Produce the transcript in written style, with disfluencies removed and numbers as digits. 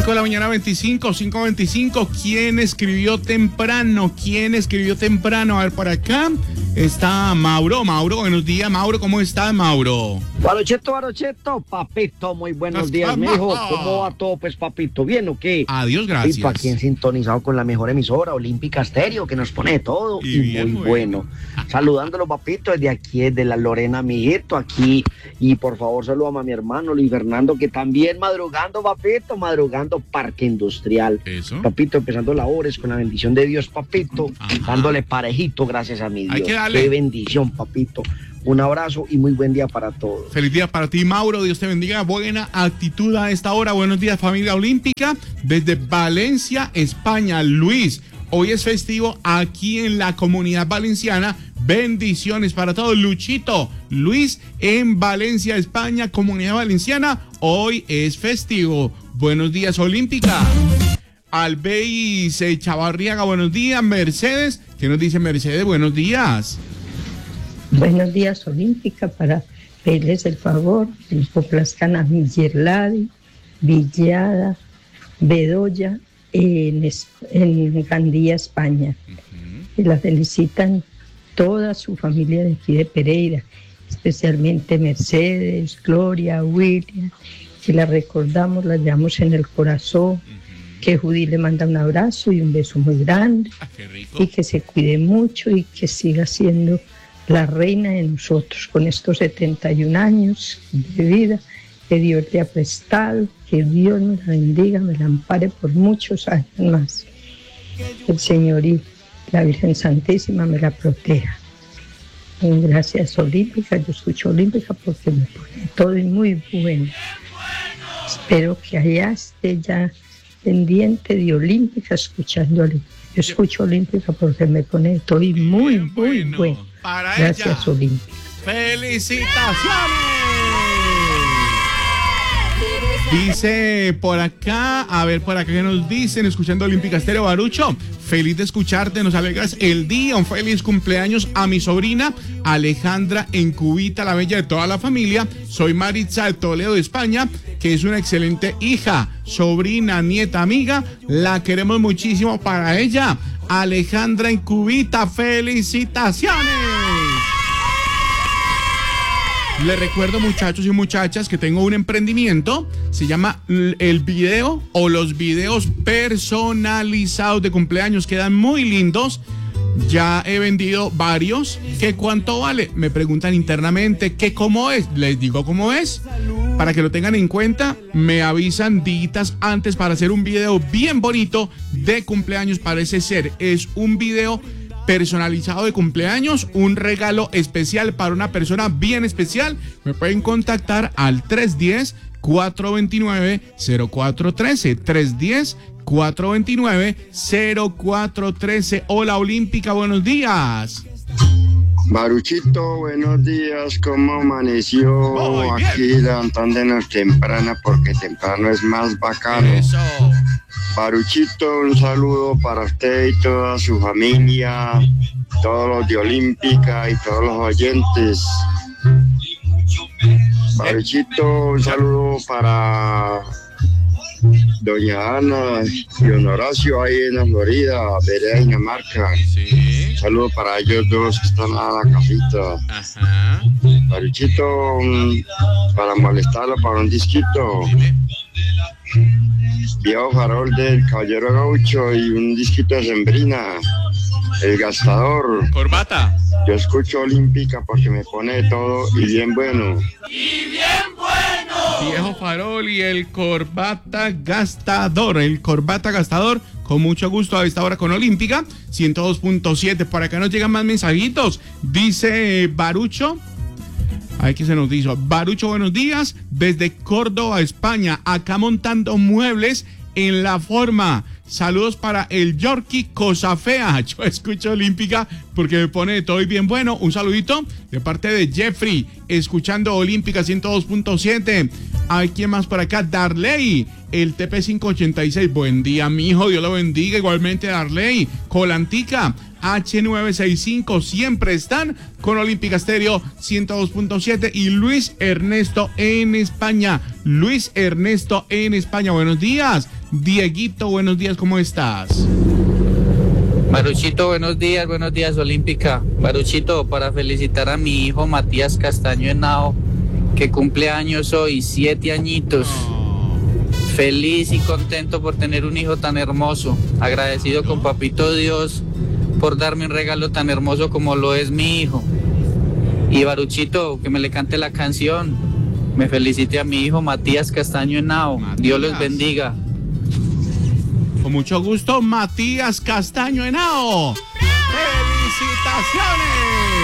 5 de la mañana, 5:25. ¿Quién escribió temprano? A ver, por acá está Mauro. Mauro, buenos días, Mauro. ¿Cómo estás, Mauro? Barocheto, papito, muy buenos días, mijo. ¿Cómo va todo, pues, papito? ¿Bien o qué? Adiós, gracias. Y para quien sintonizado con la mejor emisora, Olímpica Estéreo, que nos pone de todo y bien, muy bueno. Saludándolo, papito, desde aquí, desde la Lorena, mijito, aquí. Y por favor, saludame a mi hermano Luis Fernando, que también madrugando, papito, madrugando Parque Industrial. Eso. Papito, empezando labores con la bendición de Dios, papito. Ajá. Dándole parejito, gracias a mi Dios. Hay que darle. Qué bendición, papito. Un abrazo y muy buen día para todos. Feliz día para ti, Mauro. Dios te bendiga. Buena actitud a esta hora. Buenos días, familia olímpica. Desde Valencia, España. Luis, hoy es festivo aquí en la Comunidad Valenciana. Bendiciones para todos. Luchito, Luis, en Valencia, España, Comunidad Valenciana. Hoy es festivo. Buenos días, olímpica. Albeis Chavarriaga, buenos días. Mercedes, ¿qué nos dice Mercedes? Buenos días. Buenos días, olímpica, para pedirles el favor, el complazcan a Millerladi, Villada, Bedoya, en Gandía, España. Y la felicitan toda su familia de aquí de Pereira, especialmente Mercedes, Gloria, William, que la recordamos, la llevamos en el corazón, que Judy le manda un abrazo y un beso muy grande, Qué rico. y que se cuide mucho y que siga siendo la reina de nosotros con estos 71 años de vida que Dios le ha prestado, que Dios me la bendiga, me la ampare por muchos años más. El Señor y la Virgen Santísima me la proteja. Gracias, olímpica. Yo escucho olímpica porque me pone todo y muy bueno. Espero que allá esté ya pendiente de olímpica escuchando olímpica. Yo escucho olímpica porque me pone todo y muy bueno. Para Gracias, ella. olímpica. ¡Felicitaciones! Dice por acá, a ver por acá que nos dicen, escuchando Olímpica Estéreo. Barucho, feliz de escucharte, nos alegras el día, un feliz cumpleaños a mi sobrina Alejandra en Cubita, la bella de toda la familia. Soy Maritza de Toledo, de España, que es una excelente hija, sobrina, nieta, amiga, la queremos muchísimo. Para ella, Alejandra en Cubita, felicitaciones. Les recuerdo, muchachos y muchachas, que tengo un emprendimiento, se llama el video o los videos personalizados de cumpleaños, quedan muy lindos. Ya he vendido varios. ¿Qué cuánto vale? Me preguntan internamente que cómo es. Les digo cómo es. Para que lo tengan en cuenta, me avisan días antes para hacer un video bien bonito de cumpleaños. Parece ser, es un video personalizado de cumpleaños, un regalo especial para una persona bien especial. Me pueden contactar al 310-429-0413. 310-429-0413. Hola, Olímpica, buenos días. Baruchito, buenos días, ¿cómo amaneció? Aquí levantándonos temprana porque temprano es más bacano. Eso. Baruchito, un saludo para usted y toda su familia, todos los de Olímpica y todos los oyentes. Baruchito, un saludo para doña Ana y don Horacio ahí en la Florida, vereda Dinamarca. Sí. Saludo para ellos dos que están a la casita. Ajá. Baruchito, para molestarlo para un disquito. Dime. Viejo farol del Caballero Gaucho y un disquito de Sembrina, El Gastador. Corbata. Yo escucho Olímpica porque me pone de todo y bien bueno. Viejo farol y el corbata gastador. El corbata gastador, con mucho gusto a esta hora con Olímpica 102.7. Por acá nos llegan más mensajitos. Dice Barucho. Ay, ¿qué se nos dijo? Barucho, buenos días. Desde Córdoba, España. Acá montando muebles en la forma. Saludos para el Yorkie Cosa Fea. Yo escucho Olímpica porque me pone de todo y bien bueno. Un saludito de parte de Jeffrey, escuchando Olímpica 102.7. Hay quien más por acá, Darley, el TP586. Buen día, mijo, Dios lo bendiga. Igualmente, Darley, Colantica, H965, siempre están con Olímpica Estéreo 102.7. Y Luis Ernesto en España. Luis Ernesto en España, buenos días. Dieguito, buenos días, ¿cómo estás? Baruchito, buenos días, Olímpica. Baruchito, para felicitar a mi hijo Matías Castaño Henao, que cumple años hoy, 7 añitos. Feliz y contento por tener un hijo tan hermoso. Agradecido con Papito Dios por darme un regalo tan hermoso como lo es mi hijo. Y Baruchito, que me le cante la canción. Me felicite a mi hijo Matías Castaño Henao. Dios los bendiga. Con mucho gusto, Matías Castaño Henao. ¡Felicitaciones!